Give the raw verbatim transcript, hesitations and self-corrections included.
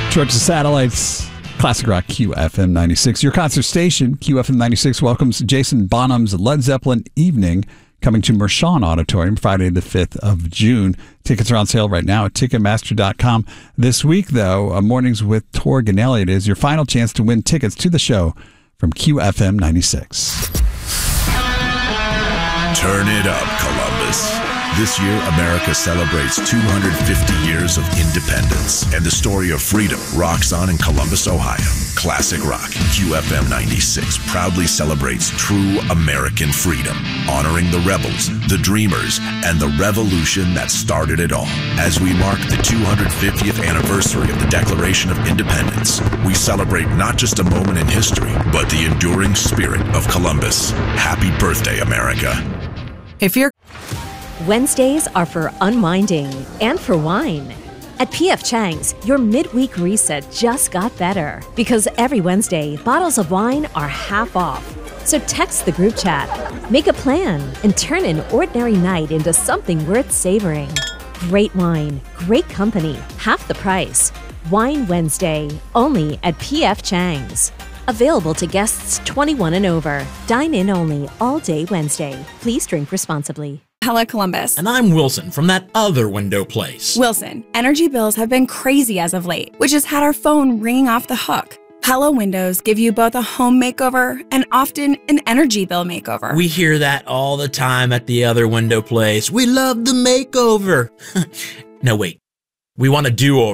Georgia Satellites, Classic Rock Q F M ninety-six. Your concert station, Q F M ninety-six, welcomes Jason Bonham's Led Zeppelin Evening, coming to Mershon Auditorium Friday the fifth of June. Tickets are on sale right now at Ticketmaster dot com. This week, though, uh, Mornings with Tor Ganelli, it is your final chance to win tickets to the show from Q F M ninety-six. Turn it up, Columbus. This year, America celebrates two hundred fifty years of independence, and the story of freedom rocks on in Columbus, Ohio. Classic Rock, Q F M ninety-six proudly celebrates true American freedom, honoring the rebels, the dreamers, and the revolution that started it all. As we mark the two hundred fiftieth anniversary of the Declaration of Independence, we celebrate not just a moment in history, but the enduring spirit of Columbus. Happy birthday, America. If you're Wednesdays are for unwinding and for wine. At P F Chang's, your midweek reset just got better because every Wednesday, bottles of wine are half off. So text the group chat, make a plan, and turn an ordinary night into something worth savoring. Great wine, great company, half the price. Wine Wednesday, only at P F Chang's. Available to guests twenty-one and over. Dine in only all day Wednesday. Please drink responsibly. Hello, Columbus. And I'm Wilson from that other window place. Wilson, energy bills have been crazy as of late, which has had our phone ringing off the hook. Hello Windows give you both a home makeover and often an energy bill makeover. We hear that all the time at the other window place. We love the makeover. No, wait. We want a do-over.